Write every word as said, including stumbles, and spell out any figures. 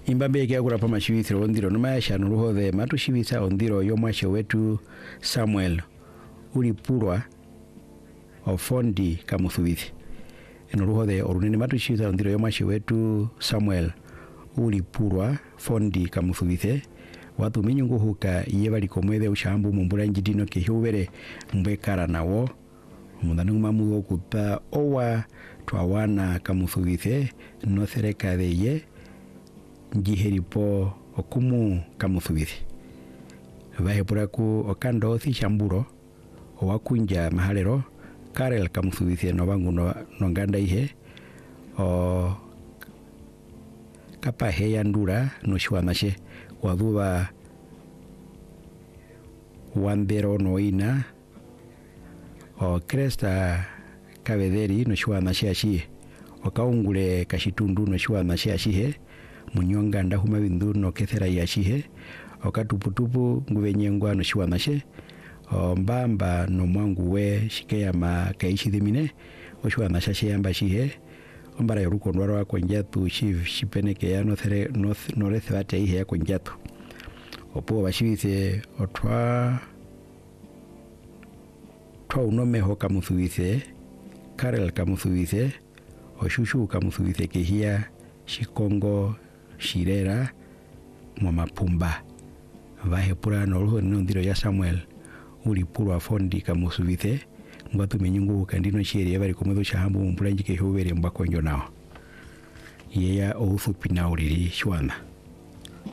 Imbambe kia kura pama shivithiro ondiro numayasha nuruhothe matu shivitha ondiro yomwashe wetu Samuel uri purwa ofondi kamuthubithi nuruhothe orunene matu shivitha ondiro yomwashe wetu Samuel uri purwa fondi kamuthubithe watu minyungu huka iye bali komwethe ushambu mumbura njidino kehubere mbwekara nawo mundanu mamu okupa owa twawana kamuthubithe no thereka theye njiheripo okumu kamuthubithi bahepuraku okando thi shamburo owakunja mahalero Karel kamuthubithi no bangu no, no nganda ihe o kapa heya ndura no shwanashe waduba wandero no ina o cresta kabederi no shwanashe ashi o kaungule kashitundu no shwanashe ashihe munyonga ndahuma bindu no kethera yashihe o katuputupu ngubenyengwa no shwanashe o mbamba no mwangu we shikeyama kaishidhimine o shwanashe shiyamba shihe ombara yoruko ndwara kwa njatu shiv shipeneke ya no there no no rethate ihe ya kwa njatu opo bashibithe otwa twa unome ho kamuthubithe Karel kamuthubithe oshushu kamuthubithe kehia shikongo shirera mwa mapumba vahepura no ruho ndiro ya Samuel uri purwa fondi kamuthubithe ngwatu menyungu kandino shiri bari komwedo shahambu mpulanje kehobere mbakonjo nao yeya oufupi na uriri shwana.